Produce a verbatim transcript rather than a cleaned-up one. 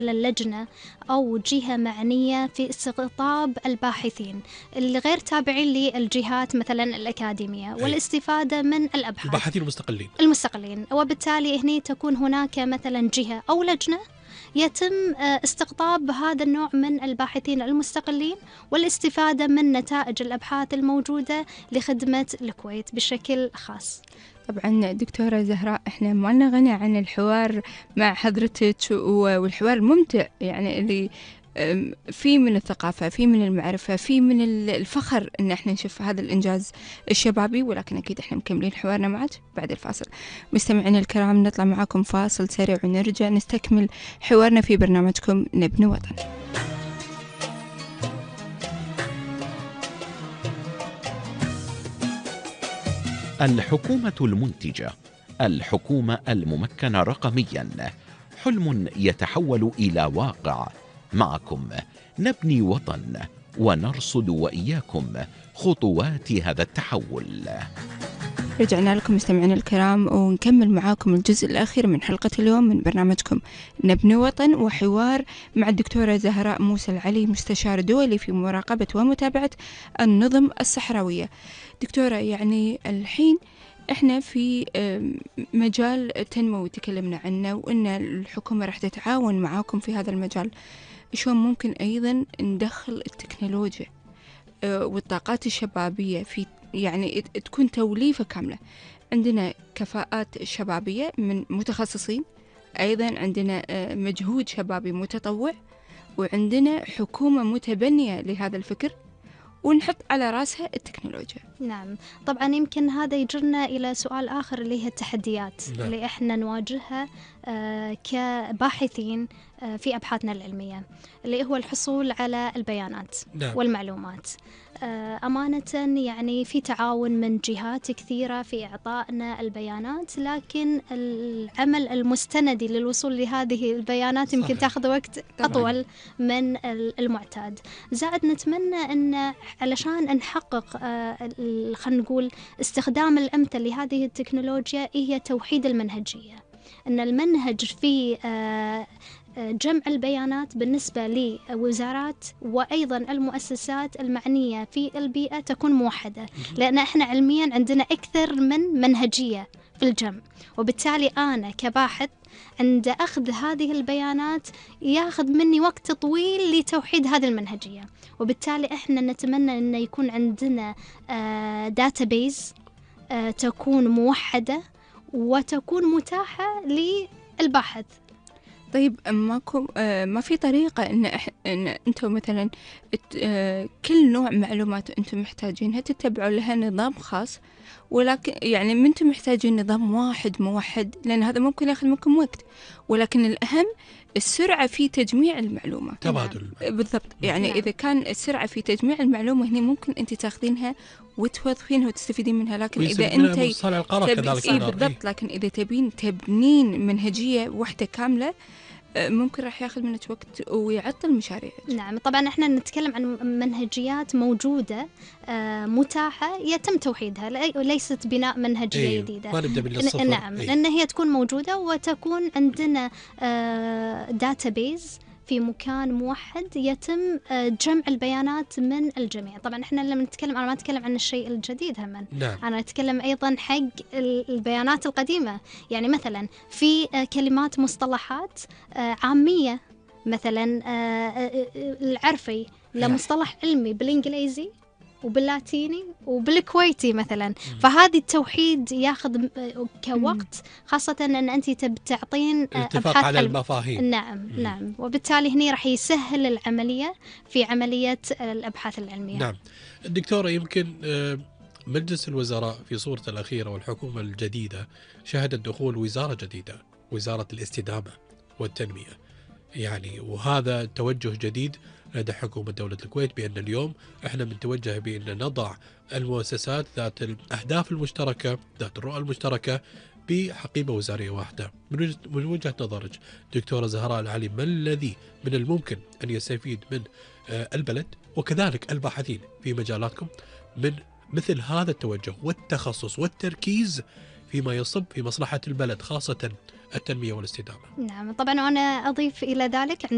اللجنة أو جهة معنية في استقطاب الباحثين اللي غير تابعين للجهات مثلا الأكاديمية والاستفادة من الأبحاث، الباحثين المستقلين المستقلين وبالتالي هنا تكون هناك مثلا جهة أو لجنة يتم استقطاب هذا النوع من الباحثين المستقلين والاستفادة من نتائج الأبحاث الموجودة لخدمة الكويت بشكل خاص. طبعا دكتورة زهراء، احنا ما لنا غنى عن الحوار مع حضرتك والحوار الممتع يعني اللي في من الثقافة، في من المعرفة، في من الفخر ان احنا نشوف هذا الانجاز الشبابي. ولكن اكيد احنا مكملين حوارنا معك بعد الفاصل. مستمعينا الكرام، نطلع معاكم فاصل سريع ونرجع نستكمل حوارنا في برنامجكم نبني وطن. الحكومة المنتجة، الحكومة الممكنة رقميا، حلم يتحول إلى واقع. معكم نبني وطن ونرصد وإياكم خطوات هذا التحول. رجعنا لكم مستمعينا الكرام ونكمل معاكم الجزء الأخير من حلقة اليوم من برنامجكم نبني وطن، وحوار مع الدكتورة زهراء موسى العلي، مستشار دولي في مراقبة ومتابعة النظم الصحراوية. دكتورة، يعني الحين احنا في مجال تنموي تكلمنا عنه، وان الحكومة راح تتعاون معاكم في هذا المجال. شلون ممكن ايضا ندخل التكنولوجيا والطاقات الشبابية في يعني تكون توليفة كاملة؟ عندنا كفاءات شبابية من متخصصين، أيضا عندنا مجهود شبابي متطوع، وعندنا حكومة متبنية لهذا الفكر، ونحط على رأسها التكنولوجيا. نعم، طبعا يمكن هذا يجرنا إلى سؤال آخر اللي هي التحديات نعم. اللي إحنا نواجهها آه كباحثين آه في أبحاثنا العلمية، اللي هو الحصول على البيانات نعم. والمعلومات. آه أمانة يعني في تعاون من جهات كثيرة في إعطائنا البيانات، لكن العمل المستندي للوصول لهذه البيانات يمكن تأخذ وقت أطول من المعتاد. زائد نتمنى أن علشان نحقق آه خلينا نقول استخدام الأمثل لهذه التكنولوجيا هي توحيد المنهجية، أن المنهج في جمع البيانات بالنسبة لوزارات وأيضا المؤسسات المعنية في البيئة تكون موحدة، لأن إحنا علميا عندنا أكثر من منهجية في الجمع، وبالتالي أنا كباحث عند أخذ هذه البيانات ياخذ مني وقت طويل لتوحيد هذه المنهجية، وبالتالي إحنا نتمنى أن يكون عندنا داتابيز تكون موحدة وتكون متاحة للباحث. طيب ماكو ما في طريقة إن إح إن أنتم مثلا كل نوع معلومات أنتم محتاجينها تتبعوا لها نظام خاص، ولكن يعني ما أنتم محتاجين نظام واحد موحد، لأن هذا ممكن يأخذ منكم وقت، ولكن الأهم السرعة في تجميع المعلومة. تبادل بالضبط، يعني نعم. إذا كان السرعة في تجميع المعلومة هنا ممكن أنت تاخذينها وتوظفينها وتستفيدين منها، لكن إذا أنت تب... إيه بالضبط، لكن إذا تبين تبنين منهجية واحدة كاملة ممكن راح ياخذ منك وقت ويعطل مشاريع. نعم، طبعا احنا نتكلم عن منهجيات موجودة متاحة يتم توحيدها، ليست بناء منهجية أيه. جديدة. ما نبدأ من الصفر. نعم، أيه. لأن هي تكون موجودة وتكون عندنا داتابيز في مكان موحد يتم جمع البيانات من الجميع. طبعا احنا لما نتكلم، انا ما اتكلم عن الشيء الجديد هم نعم. انا اتكلم ايضا حق البيانات القديمة، يعني مثلا في كلمات مصطلحات عامية، مثلا العرفي لمصطلح علمي بالانجليزي وباللاتيني وبالكويتي مثلا، فهذه التوحيد ياخذ كوقت، خاصة أن أنت تعطين اتفاق على المفاهيم. نعم مم. نعم، وبالتالي هنا راح يسهل العملية في عملية الأبحاث العلمية. نعم الدكتورة، يمكن مجلس الوزراء في صورته الأخيرة والحكومة الجديدة شهدت دخول وزارة جديدة، وزارة الاستدامة والتنمية، يعني وهذا توجه جديد لدى حكومة دولة الكويت، بأن اليوم احنا بنتوجه بأن نضع المؤسسات ذات الأهداف المشتركة، ذات الرؤى المشتركة بحقيبة وزارية واحدة. من وجهة نظرك دكتورة زهراء العلي، ما الذي من الممكن أن يستفيد من البلد وكذلك الباحثين في مجالاتكم من مثل هذا التوجه والتخصص والتركيز فيما يصب في مصلحة البلد، خاصة التنمية والاستدامة؟ نعم، طبعا وأنا أضيف إلى ذلك